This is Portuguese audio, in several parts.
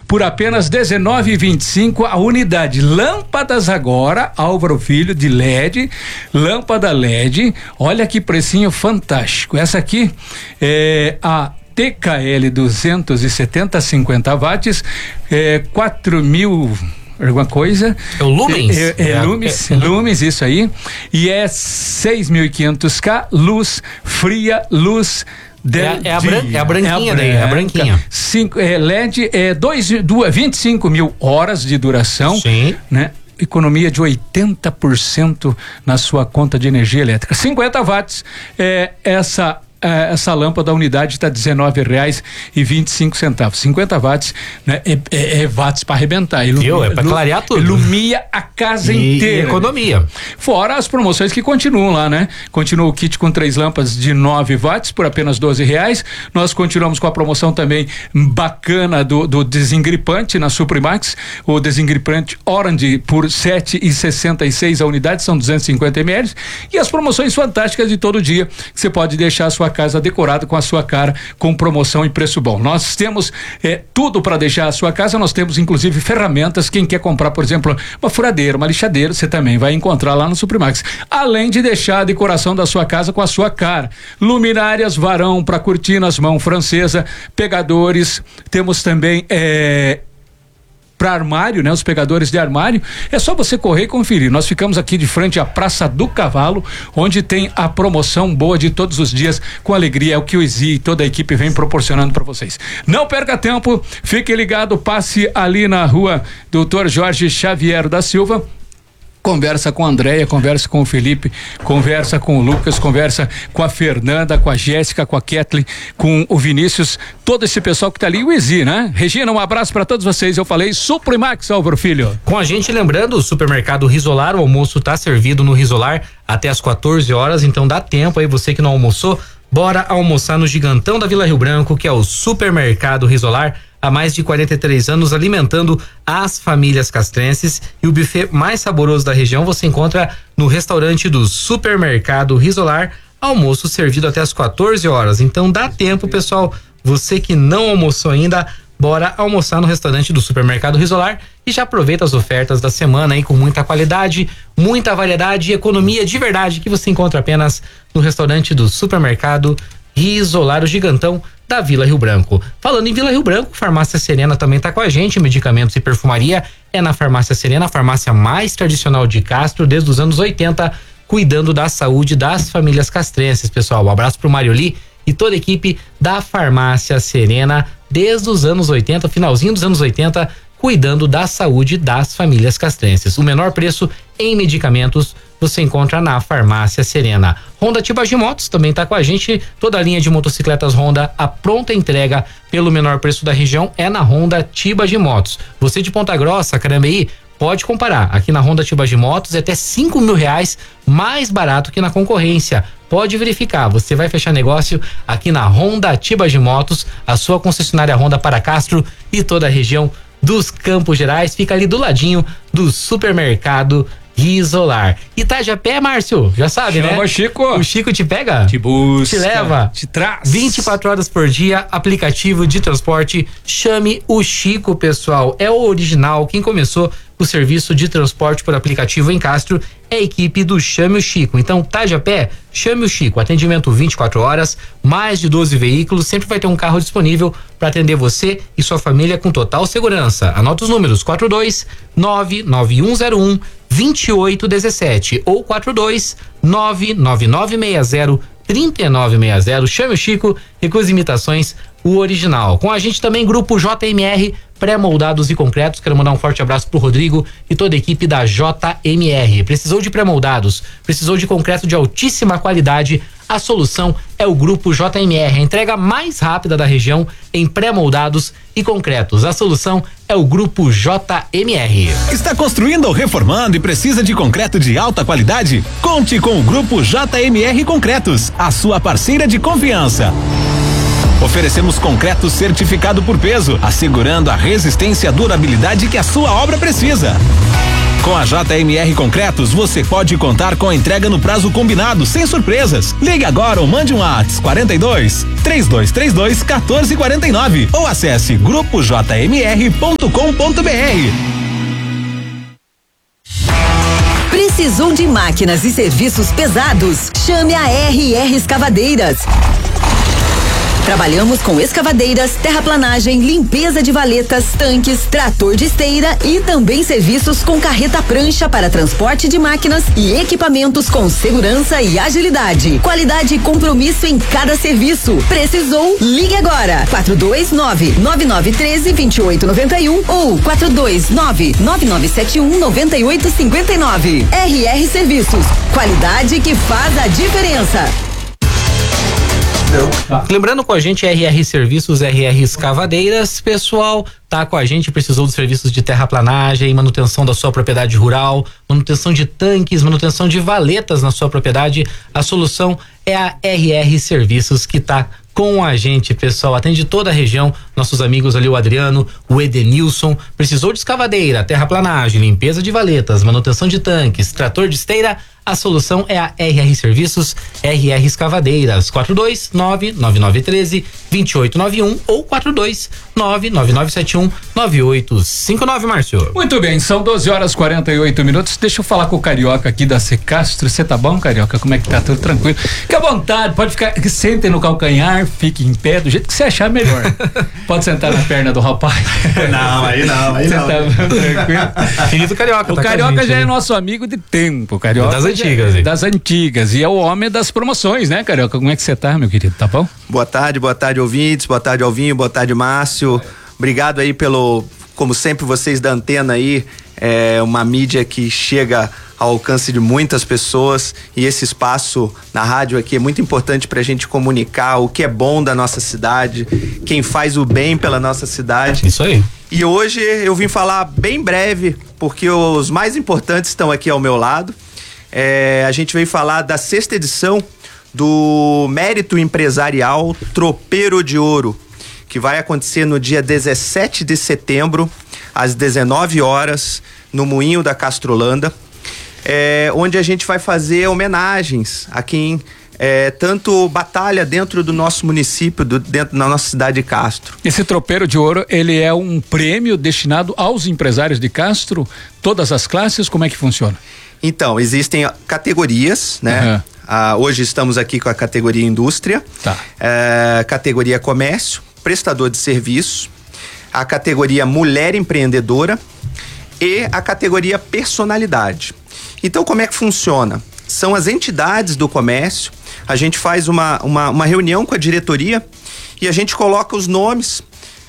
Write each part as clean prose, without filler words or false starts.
por apenas R$19,25 a unidade. Lâmpadas agora, Álvaro Filho, de LED, lâmpada LED, olha que precinho fantástico. Essa aqui é a TKL 270 50 watts, 4.000 alguma coisa. É o Lumens? Lumens, isso aí. E é 6.500K, luz fria, luz é a branquinha daí, é a branquinha. LED é 25 mil horas de duração. Sim. Né? Economia de 80% na sua conta de energia elétrica. 50 watts, essa lâmpada, a unidade está R$19,25. 50 watts, né? É watts para arrebentar. É para clarear tudo. Ilumia a casa inteira. Economia. Fora as promoções que continuam lá, né? Continua o kit com 3 lâmpadas de 9 watts por apenas R$12. Nós continuamos com a promoção também bacana do desengripante na Suprimax. O desengripante Orange por R$7,66 a unidade, são 250 ml. E as promoções fantásticas de todo dia, que você pode deixar a sua casa decorada com a sua cara, com promoção e preço bom. Nós temos tudo para deixar a sua casa. Nós temos inclusive ferramentas. Quem quer comprar, por exemplo, uma furadeira, uma lixadeira, você também vai encontrar lá no Suprimax. Além de deixar a decoração da sua casa com a sua cara. Luminárias, varão para cortinas, mão francesa, pegadores. Temos também para armário, né? Os pegadores de armário, é só você correr e conferir. Nós ficamos aqui de frente à Praça do Cavalo, onde tem a promoção boa de todos os dias, com alegria, é o que o Ezi e toda a equipe vem proporcionando para vocês. Não perca tempo, fique ligado, passe ali na rua Dr. Jorge Xavier da Silva. Conversa com a Andréia, conversa com o Felipe, conversa com o Lucas, conversa com a Fernanda, com a Jéssica, com a Kathleen, com o Vinícius, todo esse pessoal que tá ali, o Ezi, né? Regina, um abraço para todos vocês. Eu falei Suprimax, Álvaro Filho. Com a gente, lembrando, o supermercado Risolar, o almoço tá servido no Risolar até às 14 horas, então dá tempo aí, você que não almoçou, bora almoçar no Gigantão da Vila Rio Branco, que é o supermercado Risolar, há mais de 43 anos, alimentando as famílias castrenses. E o buffet mais saboroso da região você encontra no restaurante do supermercado Risolar, almoço servido até às 14 horas. Então dá tempo, pessoal, você que não almoçou ainda, bora almoçar no restaurante do supermercado Risolar e já aproveita as ofertas da semana aí, com muita qualidade, muita variedade e economia de verdade, que você encontra apenas no restaurante do supermercado Risolar, o Gigantão da Vila Rio Branco. Falando em Vila Rio Branco, Farmácia Serena também tá com a gente. Medicamentos e perfumaria é na Farmácia Serena, a farmácia mais tradicional de Castro desde os anos 80, cuidando da saúde das famílias castrenses, pessoal. Um abraço pro Marioli e toda a equipe da Farmácia Serena desde os anos 80, finalzinho dos anos 80, cuidando da saúde das famílias castrenses. O menor preço em medicamentos você encontra na Farmácia Serena. Honda Tibagi Motos também está com a gente. Toda a linha de motocicletas Honda, a pronta entrega pelo menor preço da região é na Honda Tibagi Motos. Você de Ponta Grossa, Carambeí, pode comparar. Aqui na Honda Tibagi Motos é até R$5.000 mais barato que na concorrência. Pode verificar, você vai fechar negócio aqui na Honda Tibagi Motos, a sua concessionária Honda para Castro e toda a região dos Campos Gerais. Fica ali do ladinho do supermercado Risolar. Itajapé, Márcio, já sabe, né? Chama o Chico. O Chico te pega? Te busca. Te leva. Te traz. 24 horas por dia, aplicativo de transporte. Chame o Chico, pessoal. É o original. Quem começou o serviço de transporte por aplicativo em Castro é a equipe do Chame o Chico. Então, Itajapé, chame o Chico. Atendimento 24 horas, mais de 12 veículos. Sempre vai ter um carro disponível para atender você e sua família com total segurança. Anota os números: 42991012817 ou 42999603960. Chame o Chico, recuse imitações, o original. Com a gente também Grupo JMR, pré-moldados e concretos. Quero mandar um forte abraço pro Rodrigo e toda a equipe da JMR. Precisou de pré-moldados, precisou de concreto de altíssima qualidade? A solução é o Grupo JMR, a entrega mais rápida da região em pré-moldados e concretos. A solução é o Grupo JMR. Está construindo ou reformando e precisa de concreto de alta qualidade? Conte com o Grupo JMR Concretos, a sua parceira de confiança. Oferecemos concreto certificado por peso, assegurando a resistência e a durabilidade que a sua obra precisa. Com a JMR Concretos, você pode contar com a entrega no prazo combinado, sem surpresas. Ligue agora ou mande um WhatsApp 42 3232 1449 ou acesse grupojmr.com.br. Precisou de máquinas e serviços pesados? Chame a RR Escavadeiras. Trabalhamos com escavadeiras, terraplanagem, limpeza de valetas, tanques, trator de esteira e também serviços com carreta prancha para transporte de máquinas e equipamentos com segurança e agilidade. Qualidade e compromisso em cada serviço. Precisou? Ligue agora. 429-9913-2891 ou 429-9971-9859. RR Serviços. Qualidade que faz a diferença. Lembrando com a gente RR Serviços, RR Escavadeiras, pessoal, tá com a gente, precisou dos serviços de terraplanagem, manutenção da sua propriedade rural, manutenção de tanques, manutenção de valetas na sua propriedade, a solução é a RR Serviços, que tá com a gente, pessoal, atende toda a região, nossos amigos ali, o Adriano, o Edenilson. Precisou de escavadeira, terraplanagem, limpeza de valetas, manutenção de tanques, trator de esteira, a solução é a RR Serviços, RR Escavadeiras, 429-9913-2891 ou 429-9971-9859, Márcio. Muito bem, são 12h48. Deixa eu falar com o Carioca aqui da Secastro. Você tá bom, Carioca? Como é que tá? Tudo tranquilo? Fique à vontade, pode ficar, sentem no calcanhar, fique em pé, do jeito que você achar melhor. Pode sentar na perna do rapaz. Não, aí não. Você tá tranquilo? Querido Carioca, O tá Carioca gente, já né? é nosso amigo de tempo, Carioca. Das antigas, hein? Das antigas. E é o homem das promoções, né, Carioca? Como é que você tá, meu querido? Tá bom? Boa tarde, ouvintes, boa tarde, Alvinho, boa tarde, Márcio. Obrigado aí como sempre, vocês da Antena aí, é uma mídia que chega ao alcance de muitas pessoas e esse espaço na rádio aqui é muito importante pra gente comunicar o que é bom da nossa cidade, quem faz o bem pela nossa cidade. Isso aí. E hoje eu vim falar bem breve, porque os mais importantes estão aqui ao meu lado. A gente veio falar da 6ª edição do Mérito Empresarial Tropeiro de Ouro, que vai acontecer no dia 17 de setembro, às 19 horas, no Moinho da Castrolanda, onde a gente vai fazer homenagens a quem tanto batalha dentro do nosso município, dentro da nossa cidade de Castro. Esse Tropeiro de Ouro, ele é um prêmio destinado aos empresários de Castro, todas as classes, como é que funciona? Então, existem categorias, né? Hoje estamos aqui com a categoria Indústria, categoria Comércio, Prestador de Serviço, a categoria Mulher Empreendedora e a categoria Personalidade. Então, como é que funciona? São as entidades do comércio, a gente faz uma reunião com a diretoria e a gente coloca os nomes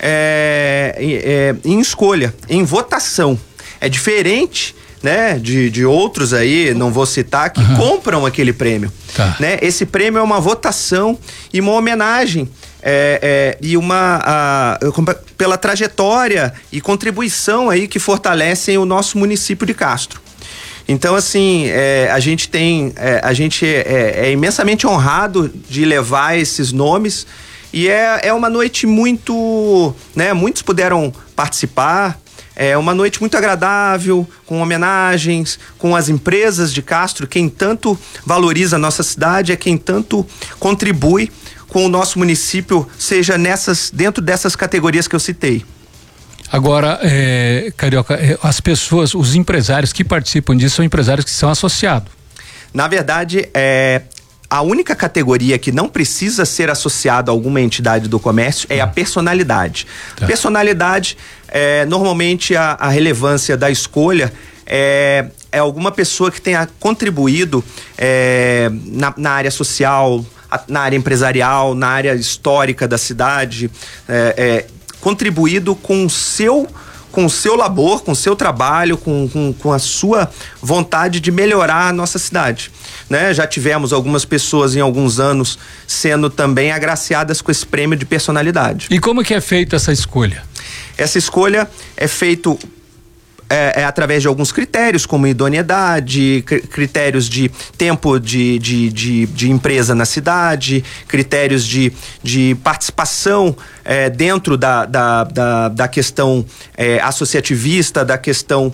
em escolha, em votação. É diferente, né, de outros aí, não vou citar, que compram aquele prêmio. Né? Esse prêmio é uma votação e uma homenagem e pela trajetória e contribuição aí que fortalecem o nosso município de Castro. Então, assim, a gente é imensamente honrado de levar esses nomes e é uma noite muito, né, muitos puderam participar. É uma noite muito agradável, com homenagens, com as empresas de Castro. Quem tanto valoriza a nossa cidade é quem tanto contribui com o nosso município, seja dentro dessas categorias que eu citei. Agora, Carioca, as pessoas, os empresários que participam disso são empresários que são associados. Na verdade, a única categoria que não precisa ser associada a alguma entidade do comércio é a personalidade. Personalidade, normalmente a relevância da escolha é alguma pessoa que tenha contribuído na área social, na área empresarial, na área histórica da cidade, contribuído com o seu labor, com o seu trabalho, com a sua vontade de melhorar a nossa cidade, né? Já tivemos algumas pessoas em alguns anos sendo também agraciadas com esse prêmio de personalidade. E como que é feita essa escolha? Essa escolha é feito através de alguns critérios, como idoneidade, critérios de tempo de empresa na cidade, critérios de participação dentro da questão associativista, da questão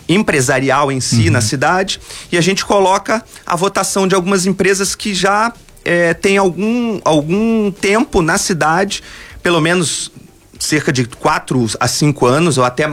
empresarial em si na cidade, e a gente coloca a votação de algumas empresas que já tem algum tempo na cidade, pelo menos cerca de 4 a 5 anos ou até